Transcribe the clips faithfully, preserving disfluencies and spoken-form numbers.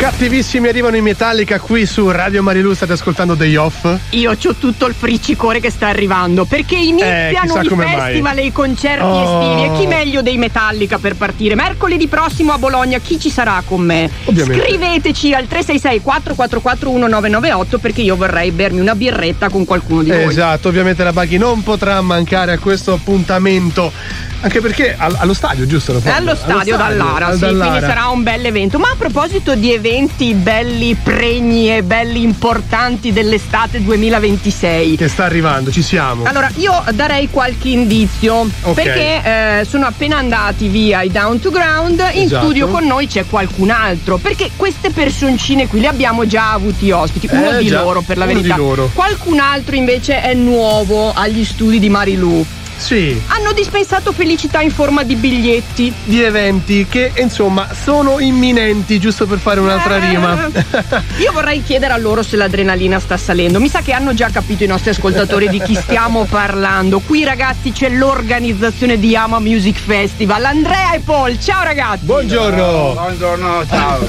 Cattivissimi arrivano in Metallica qui su Radio Marilù, state ascoltando Day Off. Io c'ho tutto il friccicore che sta arrivando, perché iniziano eh, i festival mai. e i concerti oh. estivi, e chi meglio dei Metallica per partire? Mercoledì prossimo a Bologna, chi ci sarà con me? Ovviamente. Scriveteci al tre sei sei quattro quattro quattro uno nove nove otto, perché io vorrei bermi una birretta con qualcuno di voi. Esatto, ovviamente la Baghi non potrà mancare a questo appuntamento, anche perché allo stadio, giusto? È allo stadio, allo stadio Dallara, sì, Dallara. Quindi sarà un bel evento. Ma a proposito di eventi belli, pregni e belli importanti dell'estate duemilaventisei, che sta arrivando, ci siamo. Allora, io darei qualche indizio, okay. Perché eh, sono appena andati via i Down to Ground, in esatto. studio con noi c'è qualcun altro, perché queste personcine qui le abbiamo già avuti ospiti, uno eh, di già, loro per la uno verità. Di loro. Qualcun altro invece è nuovo agli studi di Marilù. Sì. Hanno dispensato felicità in forma di biglietti, di eventi che insomma sono imminenti, giusto per fare un'altra eh, rima. Io vorrei chiedere a loro se l'adrenalina sta salendo. Mi sa che hanno già capito i nostri ascoltatori di chi stiamo parlando. Qui ragazzi c'è l'organizzazione di Yama Music Festival. Andrea e Paul, ciao ragazzi. Buongiorno. Ciao. Buongiorno, ciao.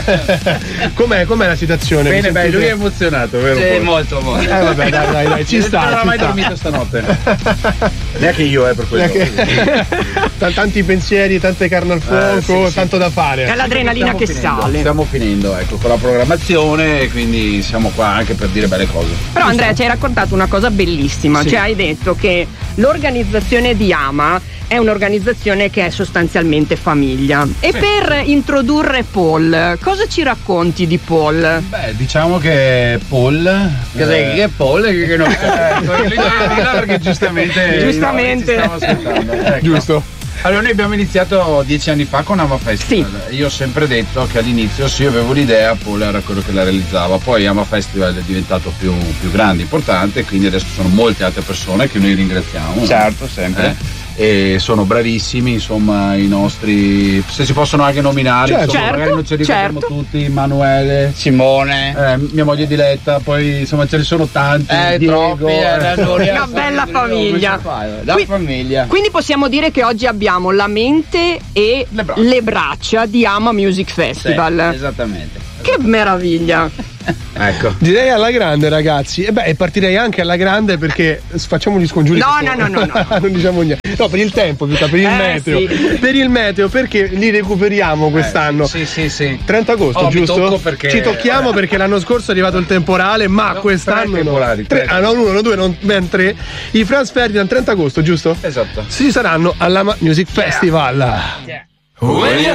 com'è, com'è la situazione? Bene, bene, lui è emozionato, vero? Sì, molto, molto. Eh vabbè, dai, dai, dai, ci sta. Non ho ci mai sta. dormito stanotte. Neanche io, eh, per quello. T- tanti pensieri, tante carne al fuoco, eh, sì, tanto sì. da fare. È l'adrenalina stiamo che finendo, sale. Stiamo finendo, ecco, con la programmazione, e quindi siamo qua anche per dire belle cose. Però Andrea ci hai raccontato una cosa bellissima, sì. Cioè hai detto che l'organizzazione di Yama è un'organizzazione che è sostanzialmente famiglia. E sì. Per introdurre Paul, cosa ci racconti di Paul? Beh, diciamo che Paul che, eh, che è Paul che, che non eh, perché giustamente giustamente no, ascoltando. Ecco. Giusto. Allora, noi abbiamo iniziato dieci anni fa con Yama Festival. Sì. Io ho sempre detto che all'inizio se io avevo l'idea, Paul era quello che la realizzava. Poi Yama Festival è diventato più, più grande, importante, quindi adesso sono molte altre persone che noi ringraziamo. Certo, sempre. Eh? E sono bravissimi, insomma, i nostri, se si possono anche nominare, certo, insomma, certo, magari non ci ricordiamo certo. tutti, Emanuele, Simone, eh, mia moglie Diletta, poi insomma ce ne sono tanti, eh, Diego, troppi, eh, eh. Una bella famiglia. La Qui, famiglia. Quindi possiamo dire che oggi abbiamo la mente e le braccia, le braccia di Yama Music Festival. Sì, esattamente. Che meraviglia. Ecco. Direi alla grande, ragazzi. E beh, partirei anche alla grande, perché facciamo gli scongiuri. No, no, no, no, no. Non diciamo niente. No, per il tempo, per il Eh, meteo. sì. Per il meteo, perché li recuperiamo quest'anno. Eh, sì, sì, sì. trenta agosto, oh, giusto? Mi tocco perché... Ci tocchiamo perché l'anno scorso è arrivato il temporale, ma no, quest'anno tre temporali, no. Tre, tre. ah, no, uno, due, non, ben tre. I Franz Ferdinand trenta agosto, giusto? Esatto. Ci saranno alla Music Festival. Yeah. When you